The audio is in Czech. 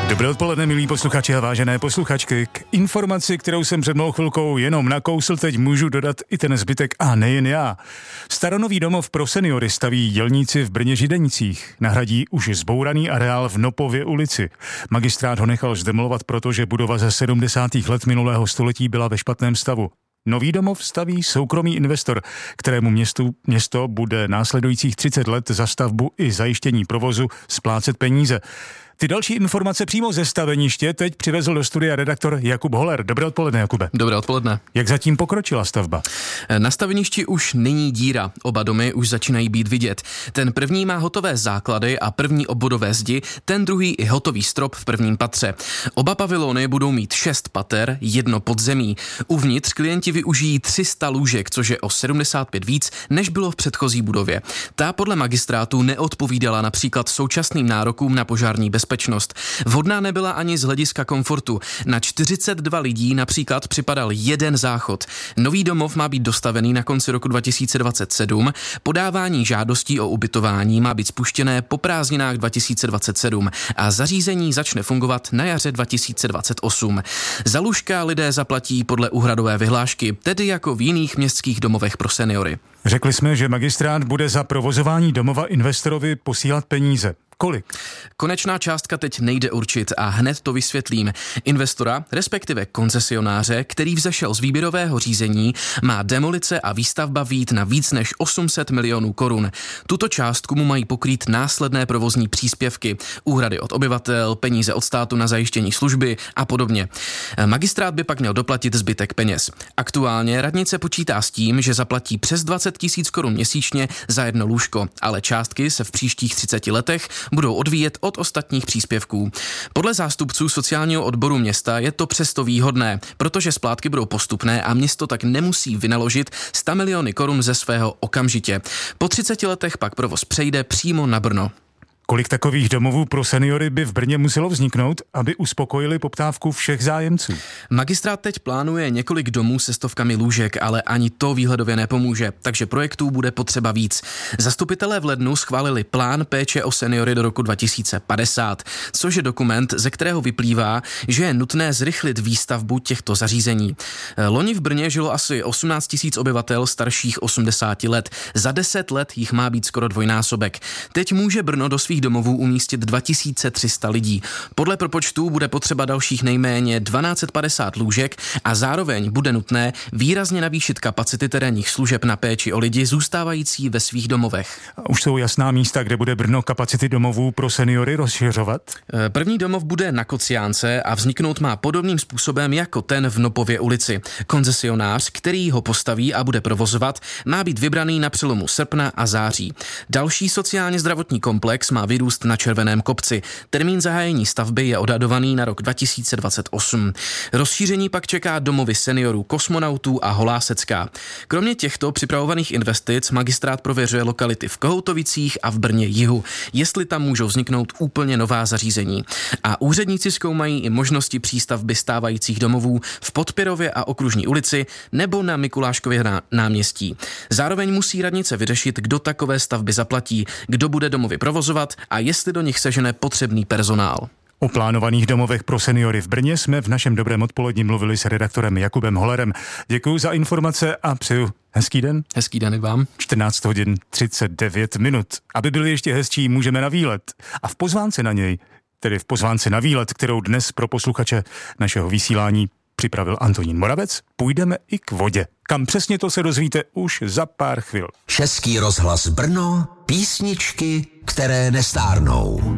Dobré odpoledne, milí posluchači a vážené posluchačky. K informaci, kterou jsem před malou chvilkou jenom nakousl, teď můžu dodat i ten zbytek a nejen já. Staronový domov pro seniory staví dělníci v Brně Židenicích. Nahradí už zbouraný areál v Nopově ulici. Magistrát ho nechal zdemolovat, protože budova ze 70. let minulého století byla ve špatném stavu. Nový domov staví soukromý investor, kterému město bude následujících 30 let za stavbu i zajištění provozu splácet peníze. Ty další informace přímo ze staveniště teď přivezl do studia redaktor Jakub Holer. Dobré odpoledne, Jakube. Dobré odpoledne. Jak zatím pokročila stavba? Na staveništi už není díra. Oba domy už začínají být vidět. Ten první má hotové základy a první obvodové zdi, ten druhý i hotový strop v prvním patře. Oba pavilony budou mít 6 pater, 1 podzemí. Uvnitř klienti využijí 300 lůžek, což je o 75 víc, než bylo v předchozí budově. Ta podle magistrátu neodpovídala například současným nárokům na požární bezpečnost. Vhodná nebyla ani z hlediska komfortu. Na 42 lidí například připadal jeden záchod. Nový domov má být dostavený na konci roku 2027. Podávání žádostí o ubytování má být spuštěné po prázdninách 2027 a zařízení začne fungovat na jaře 2028. Za lůžka lidé zaplatí podle úhradové vyhlášky, tedy jako v jiných městských domovech pro seniory. Řekli jsme, že magistrát bude za provozování domova investorovi posílat peníze. Kolik? Konečná částka teď nejde určit a hned to vysvětlím. Investora, respektive koncesionáře, který vzešel z výběrového řízení, má demolice a výstavba vyjít na víc než 800 milionů korun. Tuto částku mu mají pokrýt následné provozní příspěvky, úhrady od obyvatel, peníze od státu na zajištění služby a podobně. Magistrát by pak měl doplatit zbytek peněz. Aktuálně radnice počítá s tím, že zaplatí přes 20 000 korun měsíčně za jedno lůžko, ale částky se v příštích 30 letech budou odvíjet od ostatních příspěvků. Podle zástupců sociálního odboru města je to přesto výhodné, protože splátky budou postupné a město tak nemusí vynaložit 100 miliony korun ze svého okamžitě. Po 30 letech pak provoz přejde přímo na Brno. Kolik takových domovů pro seniory by v Brně muselo vzniknout, aby uspokojili poptávku všech zájemců? Magistrát teď plánuje několik domů se stovkami lůžek, ale ani to výhledově nepomůže, takže projektů bude potřeba víc. Zastupitelé v lednu schválili plán péče o seniory do roku 2050, což je dokument, ze kterého vyplývá, že je nutné zrychlit výstavbu těchto zařízení. Loni v Brně žilo asi 18 000 obyvatel starších 80 let. Za 10 let jich má být skoro dvojnásobek. Teď může Brno do svých domovů umístit 2300 lidí. Podle propočtů bude potřeba dalších nejméně 1250 lůžek a zároveň bude nutné výrazně navýšit kapacity terénních služeb na péči o lidi zůstávající ve svých domovech. Už jsou jasná místa, kde bude Brno kapacity domovů pro seniory rozšiřovat? První domov bude na Kociánce a vzniknout má podobným způsobem jako ten v Nopově ulici. Koncesionář, který ho postaví a bude provozovat, má být vybraný na přelomu srpna a září. Další sociálně zdravotní komplex má vyrůst na Červeném kopci. Termín zahájení stavby je odhadovaný na rok 2028. Rozšíření pak čeká domovy seniorů Kosmonautů a Holásecká. Kromě těchto připravovaných investic magistrát prověřuje lokality v Kohoutovicích a v Brně jihu, jestli tam můžou vzniknout úplně nová zařízení. A úředníci zkoumají i možnosti přístavby stávajících domovů v Podpěrově a Okružní ulici nebo na Mikuláškově náměstí. Zároveň musí radnice vyřešit, kdo takové stavby zaplatí, kdo bude domovy provozovat a jestli do nich sežene potřebný personál. O plánovaných domovech pro seniory v Brně jsme v našem dobrém odpoledni mluvili s redaktorem Jakubem Holerem. Děkuji za informace a přeju hezký den. Hezký den i vám. 14 hodin 39 minut. Aby byli ještě hezčí, můžeme na výlet. A v pozvánce na něj, tedy v pozvánce na výlet, kterou dnes pro posluchače našeho vysílání připravil Antonín Moravec, půjdeme i k vodě. Kam přesně, to se dozvíte už za pár chvil. Český rozhlas Brno, písničky, které nestárnou.